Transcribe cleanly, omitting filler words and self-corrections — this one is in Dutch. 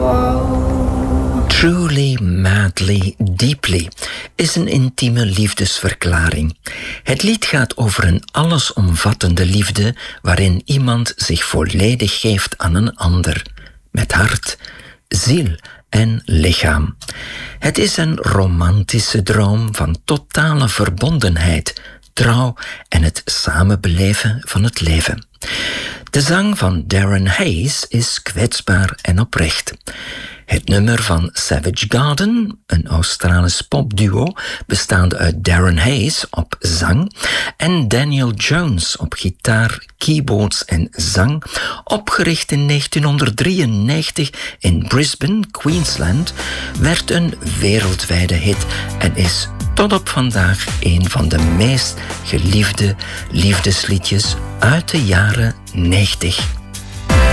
Truly, Madly, Deeply is een intieme liefdesverklaring. Het lied gaat over een allesomvattende liefde waarin iemand zich volledig geeft aan een ander, met hart, ziel en lichaam. Het is een romantische droom van totale verbondenheid, trouw en het samenbeleven van het leven. De zang van Darren Hayes is kwetsbaar en oprecht. Het nummer van Savage Garden, een Australisch popduo bestaande uit Darren Hayes op zang en Daniel Jones op gitaar, keyboards en zang, opgericht in 1993 in Brisbane, Queensland, werd een wereldwijde hit en is tot op vandaag een van de meest geliefde liefdesliedjes uit de jaren 90.